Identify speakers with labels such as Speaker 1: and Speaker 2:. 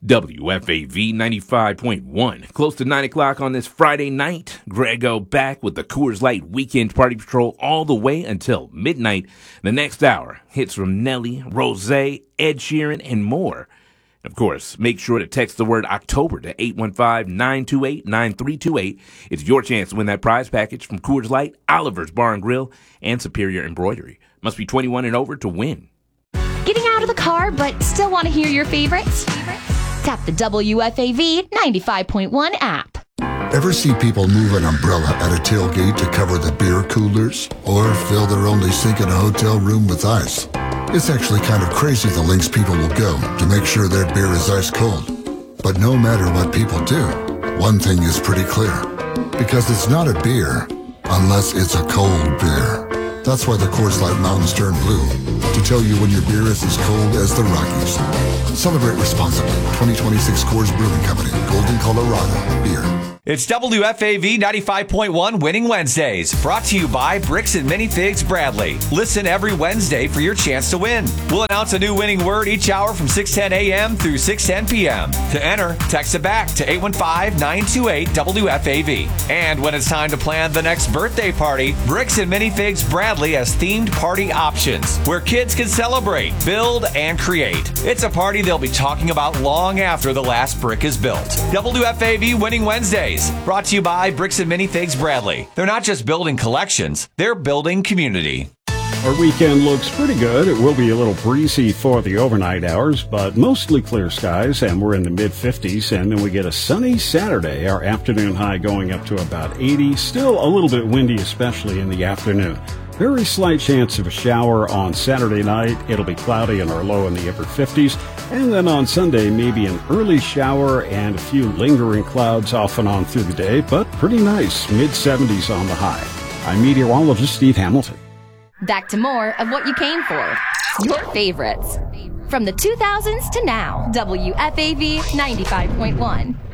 Speaker 1: WFAV 95.1. Close to 9 o'clock on this Friday night. Grego back with the Coors Light Weekend Party Patrol all the way until midnight. The next hour, hits from Nelly, Rosé, Ed Sheeran, and more. Of course, make sure to text the word October to 815-928-9328. It's your chance to win that prize package from Coors Light, Oliver's Bar and Grill, and Superior Embroidery. Must be 21 and over to win.
Speaker 2: Getting out of the car but still want to hear your favorites? Tap the WFAV 95.1 app.
Speaker 3: Ever see people move an umbrella at a tailgate to cover the beer coolers? Or fill their only sink in a hotel room with ice? It's actually kind of crazy the lengths people will go to make sure their beer is ice cold. But no matter what people do, one thing is pretty clear. Because it's not a beer unless it's a cold beer. That's why the Coors Light Mountains turn blue, to tell you when your beer is as cold as the Rockies. Celebrate responsibly. 2026 Coors Brewing Company, Golden, Colorado. Beer.
Speaker 4: It's WFAV 95.1 Winning Wednesdays, brought to you by Bricks and Minifigs Bradley. Listen every Wednesday for your chance to win. We'll announce a new winning word each hour from 6:10 a.m. through 6:10 p.m. To enter, text it back to 815-928-WFAV. And when it's time to plan the next birthday party, Bricks and Minifigs Bradley has themed party options where kids can celebrate, build, and create. It's a party they'll be talking about long after the last brick is built. WFAV Winning Wednesdays, brought to you by Bricks and Minifigs Bradley. They're not just building collections, they're building community.
Speaker 5: Our weekend looks pretty good. It will be a little breezy for the overnight hours, but mostly clear skies, and we're in the mid-50s, and then we get a sunny Saturday. Our afternoon high going up to about 80. Still a little bit windy, especially in the afternoon. Very slight chance of a shower on Saturday night. It'll be cloudy and our low in the upper 50s. And then on Sunday, maybe an early shower and a few lingering clouds off and on through the day, but pretty nice. Mid-70s on the high. I'm meteorologist Steve Hamilton.
Speaker 2: Back to more of what you came for. Your favorites. From the 2000s to now, WFAV 95.1.